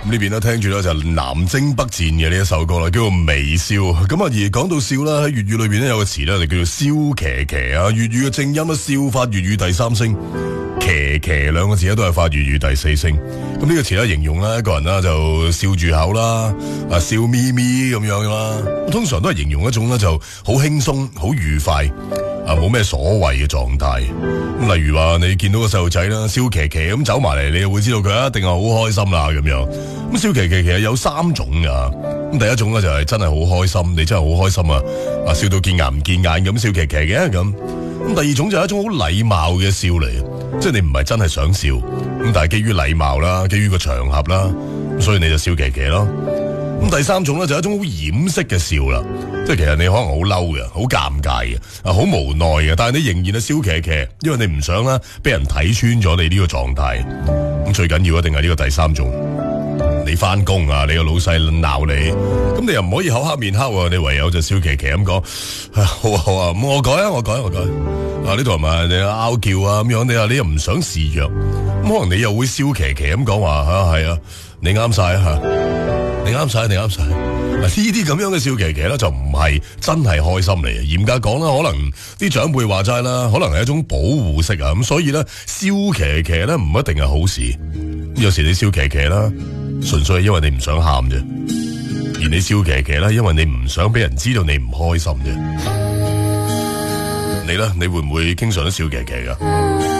咁呢邊咧聽住咧就南征北戰嘅呢一首歌啦，叫做微笑。咁啊而講到笑啦，喺粵語裏邊咧有個詞咧就叫做笑騎騎啊，粵語嘅正音咧笑發粵語第三聲，騎騎兩個字咧都係發粵語第四聲。咁呢個詞咧形容咧一個人啦就笑住口啦，啊笑咪咪咁樣啦，通常都係形容一種咧就好輕鬆、好愉快。冇咩所謂嘅狀態，咁例如話你見到個細路仔啦，笑騎騎咁走埋嚟，你就會知道佢一定係好開心啦咁樣。咁笑騎騎其實有三種噶，咁第一種咧就係真係好開心，你真係好開心啊，笑到見牙唔見眼咁笑騎騎嘅咁。咁第二種就係一種好禮貌嘅笑嚟，即係你唔係真係想笑，咁但係基於禮貌啦，基於個場合啦，所以你就笑騎騎咯。咁第三種咧就係一種好掩飾嘅笑啦，即係其實你可能好嬲嘅，好尷尬嘅，好無奈嘅，但係你仍然係笑騎騎，因為你唔想啦俾人睇穿咗你呢個狀態。咁最緊要一定係呢個第三種，你翻工啊，你個老細鬧你，咁你又唔可以口黑面黑啊，你唯有就笑騎騎咁講，好啊好啊，咁我改啊呢度係咪你拗撬啊咁樣，你又唔想示弱，咁可能你又會笑騎騎咁講話係啊，你啱晒啊你啱晒。嗱呢啲咁樣嘅笑騎騎咧，就唔係真係開心嚟嘅。嚴格講啦，可能啲長輩話齋啦，可能係一種保護式啊。咁所以咧，笑騎騎咧唔一定係好事。有時你笑騎騎啦，純粹係因為你唔想喊啫；而你笑騎騎啦，因為你唔想俾人知道你唔開心啫。你咧，你會唔會經常都笑騎騎噶？